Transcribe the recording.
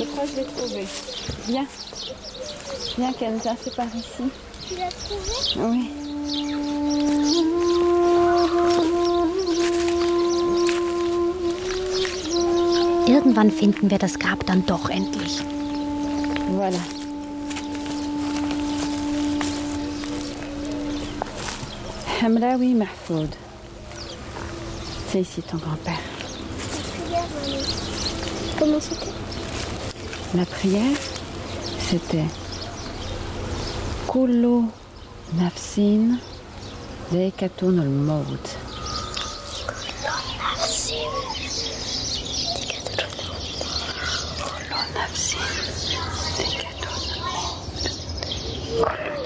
Je crois que je l'ai trouvé. Viens. Viens Kenza, c'est par ici. Tu l'as trouvé? Oui. Irgendwann finden wir das Grab dann doch endlich. Voilà. Hamlaoui Mahfoud. C'est ici ton grand-père. Comment c'était? La prière, c'était Kullu nafsin dha'iqatul maut. Kullu nafsin dha'iqatul maut.